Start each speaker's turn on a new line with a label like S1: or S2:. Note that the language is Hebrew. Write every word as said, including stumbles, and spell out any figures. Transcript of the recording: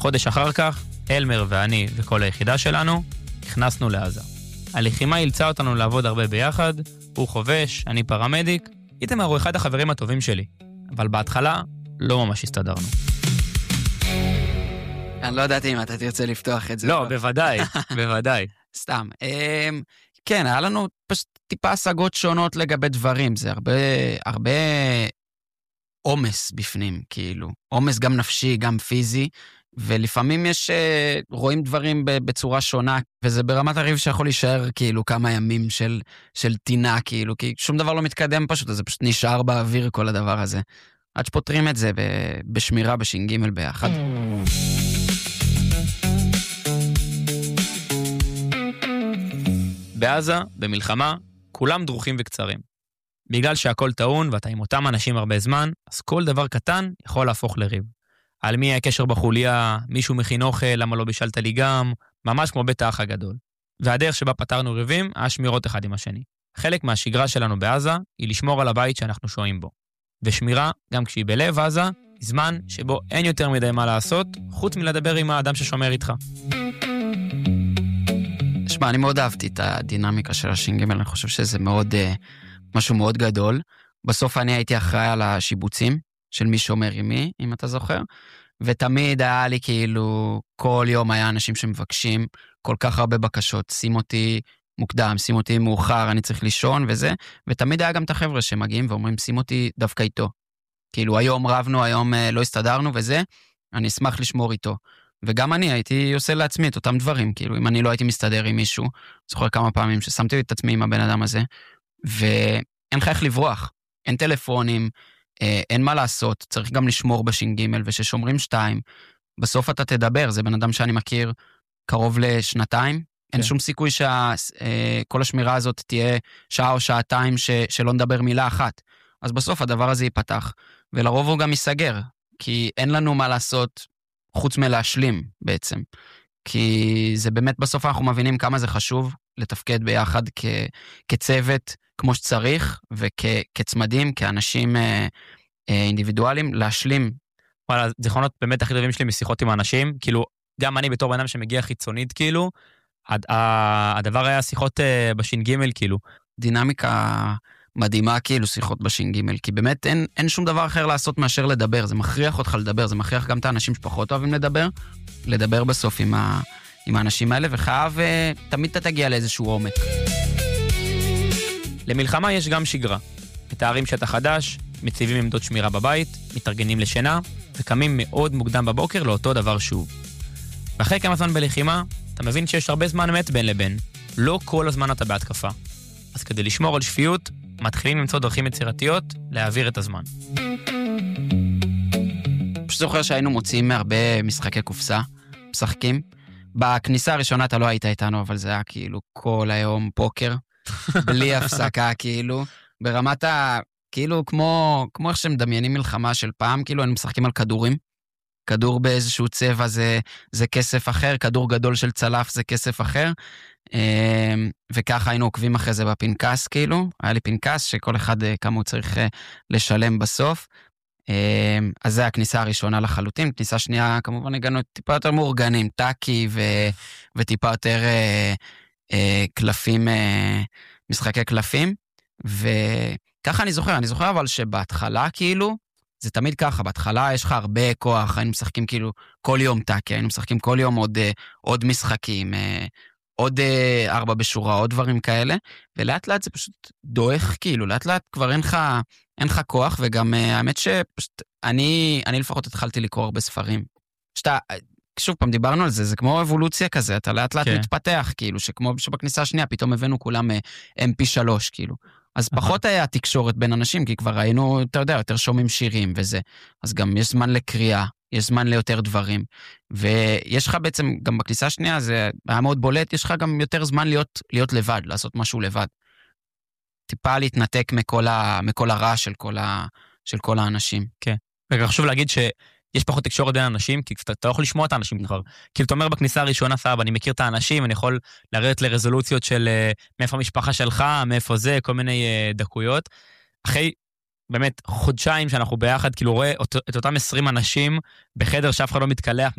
S1: חודש אחר כך, אלמר ואני וכל היחידה שלנו, נכנסנו לעזה. הלחימה אילצה אותנו לעבוד הרבה ביחד, הוא חובש, אני פרמדיק, איתמר הוא אחד החברים הטובים שלי, אבל בהתחלה לא ממש הסתדרנו.
S2: אני לא ידעתי אם אתה תרצה לפתוח את זה.
S1: לא, בוודאי, בוודאי.
S2: סתם. כן, היה לנו פשוט טיפה השגות שונות לגבי דברים, זה הרבה, הרבה עומס בפנים, כאילו. עומס גם נפשי, גם פיזי, ולפעמים יש, רואים דברים בצורה שונה, וזה ברמת הריב שיכול להישאר כאילו כמה ימים של, של טינה, כאילו, כי שום דבר לא מתקדם פשוט, אז זה פשוט נשאר באוויר כל הדבר הזה. עד שפותרים את זה בשמירה, בשינגימל ביחד.
S1: בעזה, במלחמה, כולם דרוכים וקצרים. בגלל שהכל טעון ואתה עם אותם אנשים הרבה זמן, אז כל דבר קטן יכול להפוך לריב. על מי הקשר בחוליה, מישהו מכין אוכל, למה לא בישלת לי גם, ממש כמו בית האח הגדול. והדרך שבה פתרנו ריבים, היה שמירות אחד עם השני. חלק מהשגרה שלנו בעזה היא לשמור על הבית שאנחנו שוהים בו. ושמירה, גם כשהיא בלב עזה, היא זמן שבו אין יותר מדי מה לעשות, חוץ מלדבר עם האדם ששומר איתך.
S2: שמע, אני מאוד אהבתי את הדינמיקה של השינגימל, אני חושב שזה מאוד, משהו מאוד גדול. בסוף אני הייתי אחראי על השיבוצים של מי שומר עם מי, אם אתה זוכר, ותמיד היה לי כאילו, כל יום היה אנשים שמבקשים כל כך הרבה בקשות, שים אותי מוקדם, שים אותי מאוחר, אני צריך לישון וזה, ותמיד היה גם את החבר'ה שמגיעים ואומרים, שים אותי דווקא איתו. כאילו היום רבנו, היום לא הסתדרנו וזה, אני אשמח לשמור איתו. וגם אני הייתי עושה לעצמי את אותם דברים, כאילו אם אני לא הייתי מסתדר עם מישהו, זוכר כמה פעמים ששמתי את עצמי עם הבן אדם הזה, ואין לך איך לברוח, אין טלפונים, אין מה לעשות, צריך גם לשמור בשינגימל, וששומרים שתיים, בסוף אתה תדבר, זה בן אדם שאני מכיר קרוב לשנתיים, אין שום סיכוי שכל השמירה הזאת תהיה שעה או שעתיים שלא נדבר מילה אחת, אז בסוף הדבר הזה ייפתח, ולרוב הוא גם ייסגר, כי אין לנו מה לעשות חוץ מלהשלים בעצם, כי זה באמת בסוף אנחנו מבינים כמה זה חשוב לתפקד ביחד כ, כצוות כמו שצריך, וכצמדים, כאנשים אה, אה, אינדיבידואלים, להשלים.
S1: וואלה, זיכרונות באמת הכי טובים שלי משיחות עם האנשים, כאילו, גם אני בתור בנאדם שמגיע חיצונית, כאילו, הד, הדבר היה שיחות אה, בשינגימל, כאילו.
S2: דינמיקה מדהימה, כאילו, שיחות בשינגימל, כי באמת אין, אין שום דבר אחר לעשות מאשר לדבר, זה מכריח אותך לדבר, זה מכריח גם את האנשים שפחות אוהבים לדבר, לדבר בסוף עם, ה, עם האנשים האלה, וחייב, אה, תמיד אתה תגיע לאיזשהו עומק.
S1: למלחמה יש גם שגרה. מתארים שטח חדש, מציבים עמדות שמירה בבית, מתארגנים לשינה, וקמים מאוד מוקדם בבוקר לאותו דבר שוב. ואחרי כמה זמן בלחימה, אתה מבין שיש הרבה זמן מת בין לבין. לא כל הזמן אתה בהתקפה. אז כדי לשמור על שפיות, מתחילים למצוא דרכים יצירתיות להעביר את הזמן.
S2: פשוט זוכר שהיינו מוצאים מהרבה משחקי קופסה, משחקים. בכניסה הראשונה אתה לא היית איתנו, אבל זה היה כאילו כל היום פוקר. בלי הפסקה, כאילו, ברמת ה... כאילו, כמו, כמו איך שמדמיינים מלחמה של פעם, כאילו, הם משחקים על כדורים. כדור באיזשהו צבע זה, זה כסף אחר, כדור גדול של צלף זה כסף אחר, וככה היינו עוקבים אחרי זה בפנקס, כאילו, היה לי פנקס שכל אחד כמה הוא צריך לשלם בסוף, אז זה הכניסה הראשונה לחלוטין, כניסה שנייה, כמובן הגענו טיפה יותר מאורגנים, טאקי ו... וטיפה יותר... קלפים, משחקי קלפים, וככה אני זוכר, אני זוכר אבל שבהתחלה כאילו, זה תמיד ככה, בהתחלה יש לך הרבה כוח, היינו משחקים כאילו כל יום טאקי, היינו משחקים כל יום עוד, עוד משחקים, עוד ארבע בשורה, עוד דברים כאלה, ולאט לאט זה פשוט דוח כאילו, לאט לאט כבר אין לך, אין לך כוח, וגם האמת שפשוט, אני, אני לפחות התחלתי לקרוא הרבה ספרים, שאתה, שוב פעם דיברנו על זה, זה כמו אבולוציה כזה, אתה לאט לאט מתפתח, כאילו, שכמו שבכניסה השנייה, פתאום הבאנו כולם אם פי שלוש, כאילו. אז פחות היה תקשורת בין אנשים, כי כבר ראינו, אתה יודע, יותר שומעים שירים וזה. אז גם יש זמן לקריאה, יש זמן ליותר דברים. ויש לך בעצם, גם בכניסה השנייה, זה היה מאוד בולט, יש לך גם יותר זמן להיות, להיות לבד, לעשות משהו לבד. טיפה להתנתק מכל, ה, מכל הרע של כל, ה, של כל האנשים.
S1: כן. רגע, חשוב להגיד ש... יש פחות תקשורת בין האנשים, כי אתה לא יכול לשמוע את האנשים כבר. כאילו, אתה אומר בכניסה הראשונה, סבא, אני מכיר את האנשים, אני יכול לרדת לרזולוציות של מאיפה המשפחה שלך, מאיפה זה, כל מיני דקויות. אחרי, באמת, חודשיים שאנחנו ביחד, כאילו, רואה את אותם עשרים אנשים בחדר שאף אחד לא מתקלח,